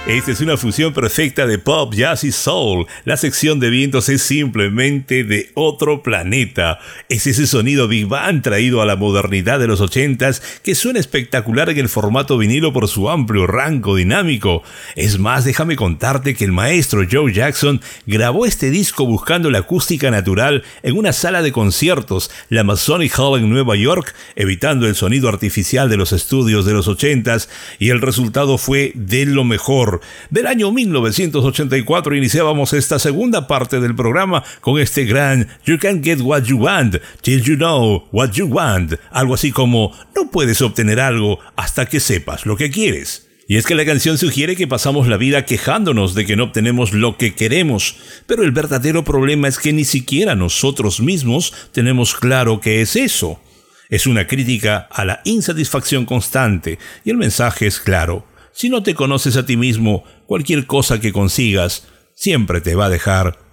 Esta es una fusión perfecta de pop, jazz y soul. La sección de vientos es simplemente de otro planeta. Es ese sonido Big Band traído a la modernidad de los 80s que suena espectacular en el formato vinilo por su amplio rango dinámico. Es más, déjame contarte que el maestro Joe Jackson grabó este disco buscando la acústica natural en una sala de conciertos, la Masonic Hall en Nueva York, evitando el sonido artificial de los estudios de los 80s, y el resultado fue de lo mejor. Del año 1984 iniciábamos esta segunda parte del programa con este gran You Can't Get What You Want Till You Know What You Want, algo así como no puedes obtener algo hasta que sepas lo que quieres. Y es que la canción sugiere que pasamos la vida quejándonos de que no obtenemos lo que queremos, pero el verdadero problema es que ni siquiera nosotros mismos tenemos claro qué es eso. Es una crítica a la insatisfacción constante, y el mensaje es claro. Si no te conoces a ti mismo, cualquier cosa que consigas siempre te va a dejar